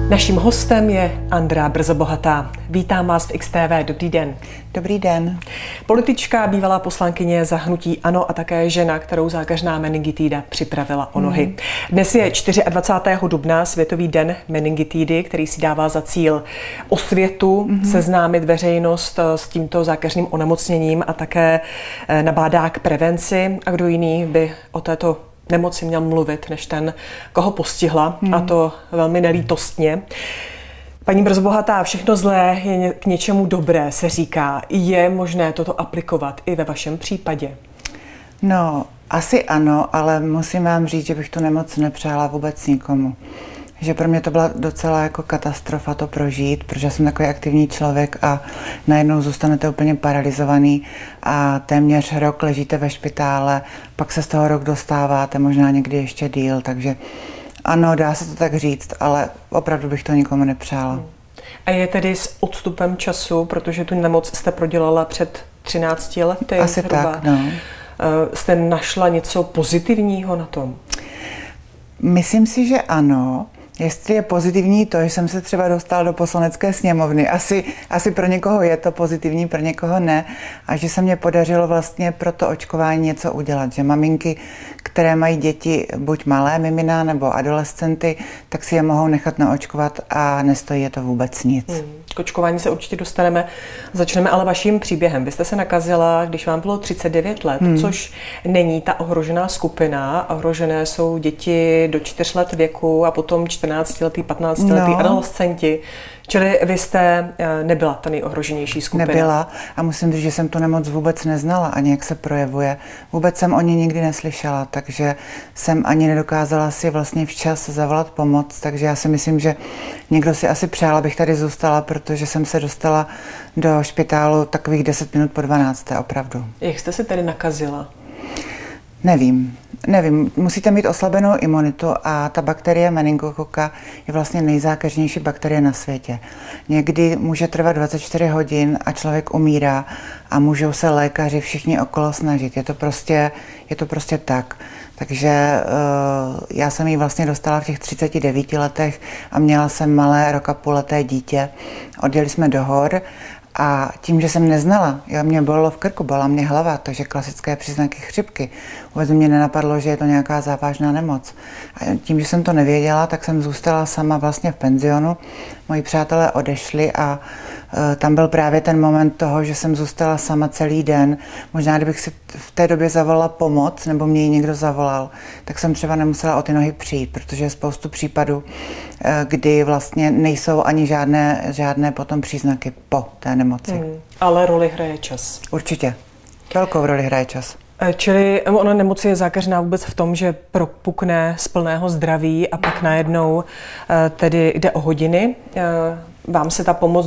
Naším hostem je Andrea Brzobohatá. Vítám vás v XTV. Dobrý den. Dobrý den. Politička, bývalá poslankyně za hnutí ANO a také žena, kterou zákeřná meningitida připravila o nohy. Dnes je 24. dubna, Světový den meningitidy, který si dává za cíl osvětu, seznámit veřejnost s tímto zákeřným onemocněním a také nabádá k prevenci. A kdo jiný by o této nemoci měl mluvit, než ten, koho postihla, a to velmi nelítostně. Paní Brzobohatá, všechno zlé je k něčemu dobré, se říká. Je možné toto aplikovat i ve vašem případě? No, asi ano, ale musím vám říct, že bych tu nemoc nepřála vůbec nikomu. Že pro mě to byla docela jako katastrofa to prožít, protože jsem takový aktivní člověk a najednou zůstanete úplně paralizovaný a téměř rok ležíte ve špitále, pak se z toho rok dostáváte, možná někdy ještě díl, takže ano, dá se to tak říct, ale opravdu bych to nikomu nepřála. A je tedy s odstupem času, protože tu nemoc jste prodělala před 13 lety? Asi zhruba. tak, no. Jste našla něco pozitivního na tom? Myslím si, že ano. Jestli je pozitivní to, že jsem se třeba dostala do Poslanecké sněmovny, asi pro někoho je to pozitivní, pro někoho ne, a že se mně podařilo vlastně pro to očkování něco udělat, že maminky, které mají děti, buď malé mimina nebo adolescenty, tak si je mohou nechat naočkovat a nestojí je to vůbec nic. K očkování se určitě dostaneme. Začneme ale vaším příběhem. Vy jste se nakazila, když vám bylo 39 let, což není ta ohrožená skupina. Ohrožené jsou děti do 4 let věku a potom 14letý, 15letý adolescenti. Čili vy jste nebyla ta nejohroženější skupina. Nebyla a musím říct, že jsem tu nemoc vůbec neznala, ani jak se projevuje. Vůbec jsem o ní nikdy neslyšela, takže jsem ani nedokázala si vlastně včas zavolat pomoc, takže já si myslím, že někdo si asi přál, abych tady zůstala, protože jsem se dostala do špitálu takových 10 minut po 12. opravdu. Jak jste se tedy nakazila? Nevím. Musíte mít oslabenou imunitu a ta bakterie meningokoka je vlastně nejzákeřnější bakterie na světě. Někdy může trvat 24 hodin a člověk umírá a můžou se lékaři všichni okolo snažit. Je to prostě tak. Takže já jsem ji vlastně dostala v těch 39 letech a měla jsem malé rok-a-půlleté dítě. Odjeli jsme do hor. A tím, že jsem neznala, mě bolelo v krku, bolela mě hlava, takže klasické příznaky chřipky. Vůbec mě nenapadlo, že je to nějaká závažná nemoc. A tím, že jsem to nevěděla, tak jsem zůstala sama vlastně v penzionu. Moji přátelé odešli a tam byl právě ten moment toho, že jsem zůstala sama celý den. Možná, kdybych si v té době zavolala pomoc, nebo mě ji někdo zavolal, tak jsem třeba nemusela o ty nohy přijít, protože je spoustu případů, kdy vlastně nejsou ani žádné potom příznaky po té nemoci. Ale roli hraje čas. Určitě. Velkou roli hraje čas. Čili ona nemoci je zákeřná vůbec v tom, že propukne z plného zdraví a pak najednou tedy jde o hodiny. Vám se ta pomoc